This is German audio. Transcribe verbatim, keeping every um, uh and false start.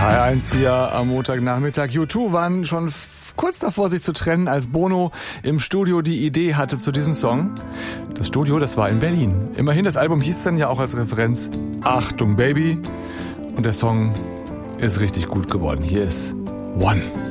H eins hier am Montagnachmittag. U zwei waren schon f- kurz davor, sich zu trennen, als Bono im Studio die Idee hatte zu diesem Song. Das Studio, das war in Berlin. Immerhin, das Album hieß dann ja auch als Referenz Achtung Baby. Und der Song ist richtig gut geworden. Hier ist One.